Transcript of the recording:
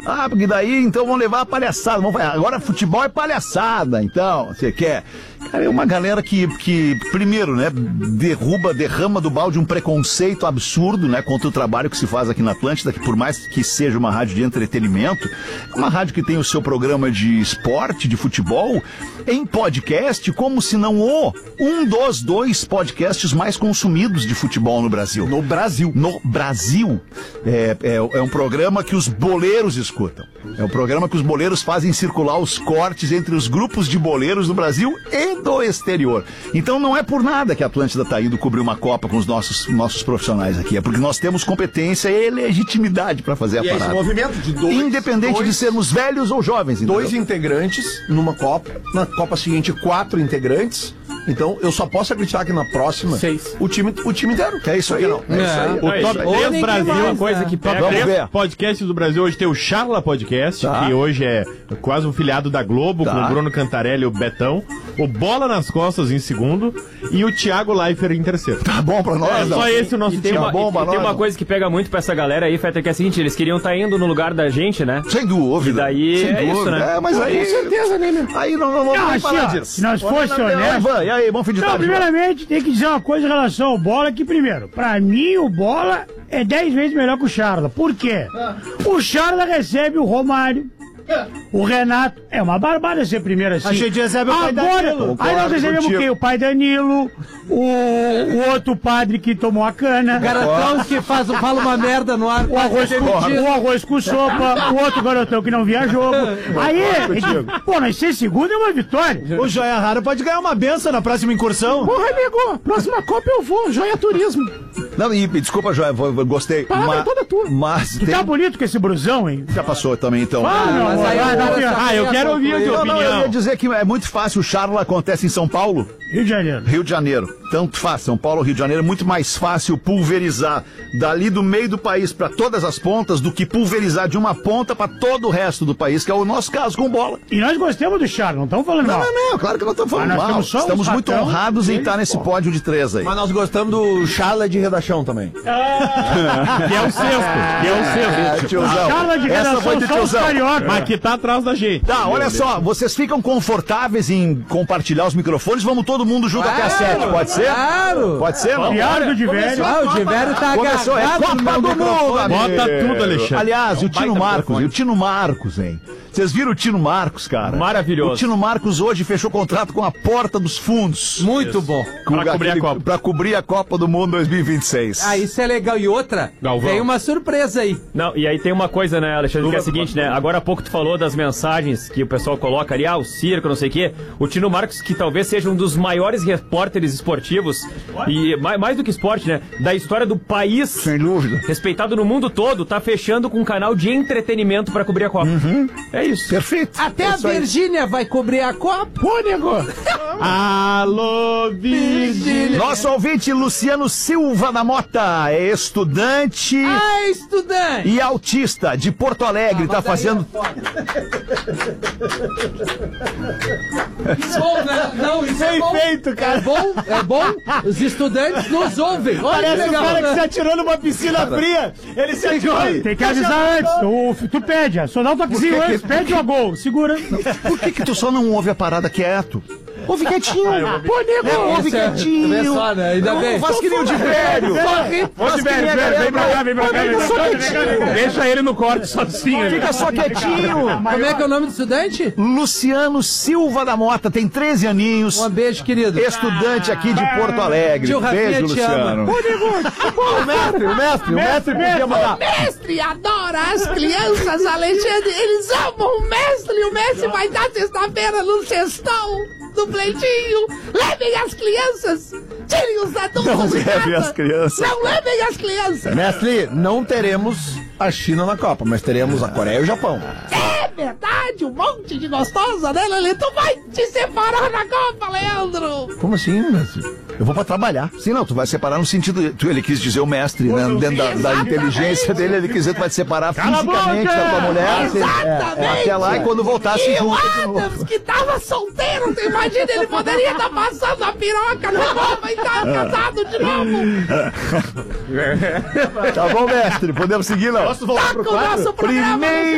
Ah, porque daí então vão levar a palhaçada. Agora futebol é palhaçada, então, você quer. Cara, é uma galera que primeiro, né, derrama do balde um preconceito absurdo, né, contra o trabalho que se faz aqui na Atlântida, que por mais que seja uma rádio de entretenimento, é uma rádio que tem o seu programa de esporte, de futebol, em podcast, como se não um dos 2 podcasts mais consumidos de futebol no Brasil. No Brasil. É um programa que os boleiros escutam. É um programa que os boleiros fazem circular os cortes entre os grupos de boleiros do Brasil e do exterior. Então não é por nada que a Atlântida tá indo cobrir uma Copa com os nossos profissionais aqui. É porque nós temos competência e legitimidade para fazer a parada. Esse movimento de independente de sermos velhos ou jovens. Entendeu? 2 integrantes numa Copa. Na Copa seguinte, 4 integrantes. Então, eu só posso acreditar que na próxima 6. o time inteiro. É isso aí. Não. É isso aí. O Top 3 Brasil, uma coisa que pega. Vamos ver. Podcasts do Brasil, hoje tem o Charla Podcast, que hoje é quase um filiado da Globo, com o Bruno Cantarelli e o Betão. O Bola nas Costas em segundo e o Thiago Leifert em terceiro. Tá bom pra nós, só esse o nosso time. Tem uma coisa que pega muito pra essa galera aí, Feta, que é a seguinte, eles queriam estar indo no lugar da gente, né? Sem dúvida. E daí sem dúvida. Isso, né? Mas aí... Com certeza, né, meu? Aí não vamos falar disso. Se nós fosse honesto... E aí, bom fim de tarde. Primeiramente, tem que dizer uma coisa em relação ao Bola, que primeiro, pra mim o Bola é 10 vezes melhor que o Charla. Por quê? O Charla recebe o Romário, o Renato, é uma barbada ser primeiro assim. A gente recebe o pai Danilo. Aí nós recebemos o quê? O pai Danilo, o outro padre que tomou a cana. O garotão que fala uma merda no ar. O arroz com sopa, o outro garotão que não via jogo. Aí, nós ser segundo é uma vitória. O Joia Rara pode ganhar uma benção na próxima incursão. Porra, amigo, próxima Copa eu vou, Joia Turismo. Não, e desculpa, Joia, gostei. Toda tua. Mas tá bonito com esse brusão, hein? Já passou também, então. Eu quero ouvir a tua opinião. Eu ia dizer que é muito fácil. O Charla acontece em São Paulo. Rio de Janeiro. Tanto faz. São Paulo, Rio de Janeiro. É muito mais fácil pulverizar dali do meio do país para todas as pontas do que pulverizar de uma ponta para todo o resto do país, que é o nosso caso com Bola. E nós gostamos do Charla, não estamos falando mal. Não, claro que não estamos falando mal. Estamos muito honrados em estar nesse pódio de 3 aí. Mas nós gostamos do Charla de redação também. Que é o sexto. Tiozão. Charla de redação só os carioca. Mas que tá atrás da gente. Tá, olha só, vocês ficam confortáveis em compartilhar os microfones? Vamos todo mundo junto até às 7, pode ser? Claro! Pode ser, não? Piado de velho. O de velho tá Começou, é agarrado Copa do Mundo, amigo. Bota tudo, Alexandre. Aliás, o Tino Marcos, hein? Vocês viram o Tino Marcos, cara? Maravilhoso. O Tino Marcos hoje fechou contrato com a Porta dos Fundos. Muito bom. Pra cobrir a Copa do Mundo 2026. Ah, isso é legal. E outra, Galvão. tem uma surpresa aí. Não, e aí tem uma coisa, né, Alexandre, que é a seguinte, né? Agora há pouco tu falou das mensagens que o pessoal coloca ali, o circo, não sei o quê. O Tino Marcos, que talvez seja um dos maiores repórteres esportivos, e mais do que esporte, né? Da história do país. Sem dúvida. Respeitado no mundo todo, tá fechando com um canal de entretenimento pra cobrir a Copa. É isso. Perfeito. Até a Virgínia vai cobrir a Copa. Pô, nego. Alô, Virgínia. Nosso ouvinte Luciano Silva da Mota é estudante Estudante. e autista de Porto Alegre. Tá fazendo... Bom, né? Não, isso é bom. Feito, cara. É bom. Os estudantes nos ouvem. Olha Parece que o legal. cara que se atirou numa piscina fria. Ele se atirou. Tem que avisar antes. Tu pede. Só dá um toquezinho antes. Pede o gol. Segura. Por que tu só não ouve a parada quieto? Ouve quietinho. Pô, nego, ouve quietinho. Vê só, né? Ainda bem. Faz que nem o de velho. Ô, de velho, vem pra cá, vem pra cá. Deixa ele no corte sozinho. Fica só quietinho. Como é que é o nome do estudante? Luciano Silva da Mota, tem 13 aninhos. Um beijo, querido. Estudante aqui de Porto Alegre. Tio Rafinha Beijo, te Luciano. ama. O mestre podia mandar. Mestre adora as crianças, Alexandre. Eles amam o mestre. O mestre vai dar sexta-feira no sextão do pleitinho. Levem as crianças. Tirem os adultos Não de levem casa. as crianças. Não levem as crianças. Mestre, não teremos a China na Copa, mas teremos a Coreia e o Japão. É verdade, um monte de gostosa, né, Lelê? Tu vai te separar na Copa, Leandro. Como assim, mestre? Eu vou pra trabalhar. Sim, não, tu vai separar no sentido... Ele quis dizer o mestre, né? Dentro da inteligência dele, ele quis dizer que tu vai te separar fisicamente da tua mulher. Exatamente. Até lá, e quando voltar, se E o junta de novo. Adams, que tava solteiro, tu imagina, ele poderia estar passando a piroca na Copa e tá casado de novo. Tá bom, mestre? Podemos seguir, não? Tá com o nosso programa.